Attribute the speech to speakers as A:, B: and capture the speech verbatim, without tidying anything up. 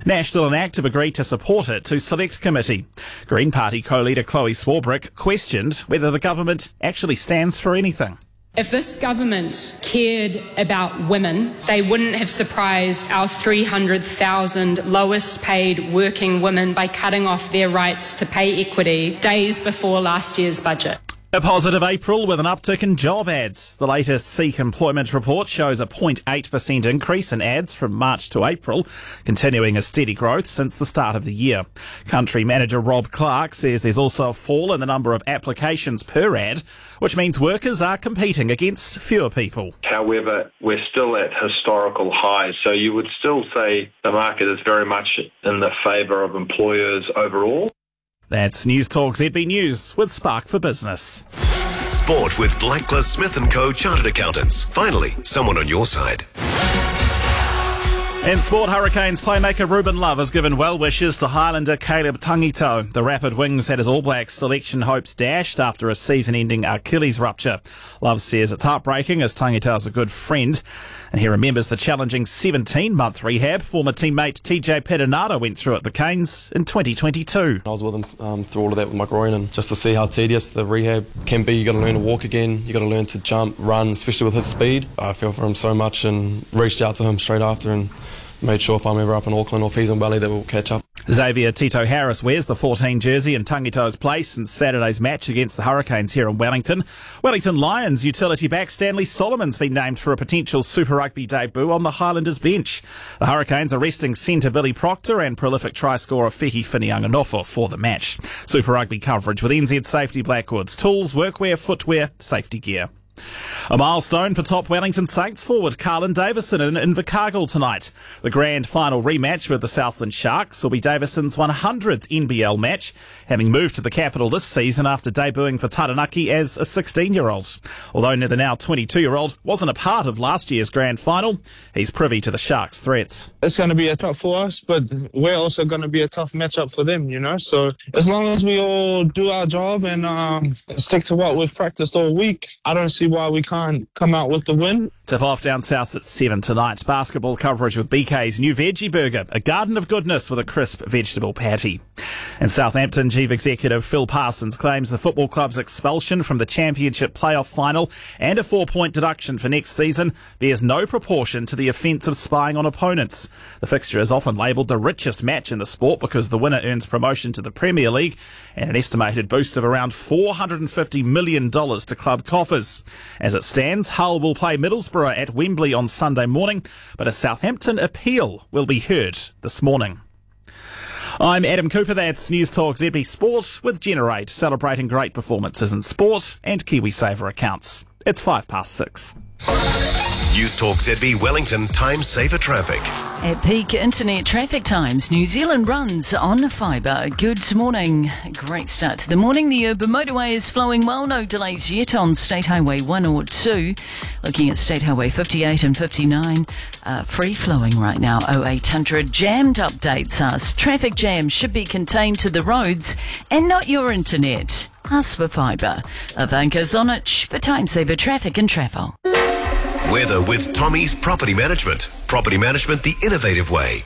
A: National and Active agreed to support it to Select Committee. Green Party co-leader Chloe Swarbrick questioned whether the government actually stands for anything.
B: If this government cared about women, they wouldn't have surprised our three hundred thousand lowest paid working women by cutting off their rights to pay equity days before last year's budget.
A: A positive April with an uptick in job ads. The latest Seek employment report shows a zero point eight percent increase in ads from March to April, continuing a steady growth since the start of the year. Country manager Rob Clark says there's also a fall in the number of applications per ad, which means workers are competing against fewer people.
C: However, we're still at historical highs, so you would still say the market is very much in the favour of employers overall.
A: That's News Talk Z B News with Spark for Business.
D: Sport with Blackler Smith and Co Chartered Accountants. Finally, someone on your side.
A: In sport, Hurricanes playmaker Ruben Love has given well wishes to Highlander Caleb Tangito. The Rapid Wings had his All Blacks selection hopes dashed after a season-ending Achilles rupture. Love says it's heartbreaking as Tangito is a good friend, and he remembers the challenging seventeen-month rehab former teammate T J Perenara went through at the Canes in twenty twenty-two.
E: I was with him um, through all of that with my groin, and just to see how tedious the rehab can be. You got to learn to walk again, you got to learn to jump, run, especially with his speed. I feel for him so much and reached out to him straight after and made sure if I'm ever up in Auckland or Fees and Valley that we'll catch up.
A: Xavier Tito Harris wears the fourteen jersey in Tangito's place in Saturday's match against the Hurricanes here in Wellington. Wellington Lions utility back Stanley Solomon's been named for a potential Super Rugby debut on the Highlanders bench. The Hurricanes are resting centre Billy Proctor and prolific try scorer Feki Whinianganofo for the match. Super Rugby coverage with N Z Safety Blackwood's tools, workwear, footwear, safety gear. A milestone for top Wellington Saints forward Carlin Davison in Invercargill tonight. The grand final rematch with the Southland Sharks will be Davison's one hundredth N B L match, having moved to the capital this season after debuting for Taranaki as a sixteen-year-old. Although the now twenty-two-year-old wasn't a part of last year's grand final, he's privy to the Sharks' threats.
F: It's going to be a tough for us, but we're also going to be a tough matchup for them, you know. So as long as we all do our job and um, stick to what we've practiced all week, I don't see why we can't come out with the win.
A: Tip off down south at seven tonight. Basketball coverage with B K's new veggie burger, a garden of goodness with a crisp vegetable patty. And Southampton Chief Executive Phil Parsons claims the football club's expulsion from the Championship playoff final and a four-point deduction for next season bears no proportion to the offence of spying on opponents. The fixture is often labelled the richest match in the sport because the winner earns promotion to the Premier League and an estimated boost of around four hundred fifty million dollars to club coffers. As it stands, Hull will play Middlesbrough at Wembley on Sunday morning, but a Southampton appeal will be heard this morning. I'm Adam Cooper, that's News Talk Z B Sport with Generate, celebrating great performances in sport and KiwiSaver accounts. It's five past six.
D: News Talk Z B Wellington Time Saver Traffic.
G: At peak internet traffic times, New Zealand runs on fibre. Good morning. Great start to the morning. The urban motorway is flowing well. No delays yet on State Highway one or two. Looking at State Highway fifty-eight and fifty-nine, uh, free flowing right now. oh eight hundred jammed updates us. Traffic jams should be contained to the roads and not your internet. Ask for fibre. Ivanka Zonic for Time Saver Traffic and Travel.
D: Weather with Tommy's Property Management. Property management the innovative way.